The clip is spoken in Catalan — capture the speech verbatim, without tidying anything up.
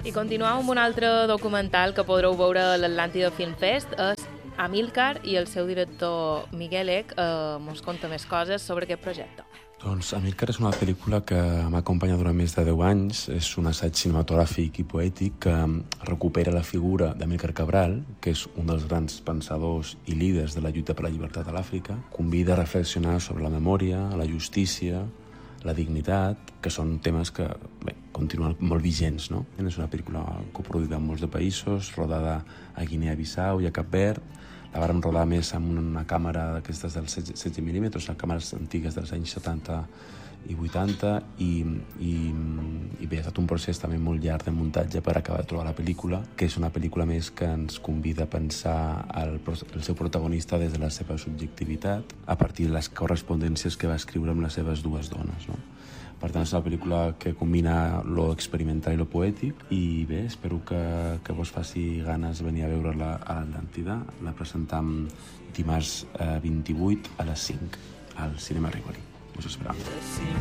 I continuem amb un altre documental que podreu veure a l'Atlàntida Film Fest. És Amílcar i el seu director Miguel Eck eh, ens conta més coses sobre aquest projecte. Doncs Amílcar és una pel·lícula que m'acompanya durant més de deu anys. És un assaig cinematogràfic i poètic que recupera la figura d'Amílcar Cabral, que és un dels grans pensadors i líders de la lluita per la llibertat a l'Àfrica. Convida a reflexionar sobre la memòria, la justícia, la dignitat, que són temes que bé, continuen molt vigents, no? És una pel·lícula coproduïda en molts de països, rodada a Guinea-Bissau i a Cap Verd. La vàrem rodar més amb una càmera d'aquestes dels setze mil·límetres, càmeres antigues dels anys setanta i vuitanta, i, i, i bé, ha estat un procés també molt llarg de muntatge per acabar de trobar la pel·lícula, que és una pel·lícula més que ens convida a pensar el, el seu protagonista des de la seva subjectivitat, a partir de les correspondències que va escriure amb les seves dues dones, no? Per tant, és una pel·lícula que combina lo experimental i lo poètic, i bé, espero que, que vos faci ganes venir a veure-la a l'Atlàntida. La presentam dimarts eh, vint-i-vuit a les cinc al Cinema Rivoli. Us esperam.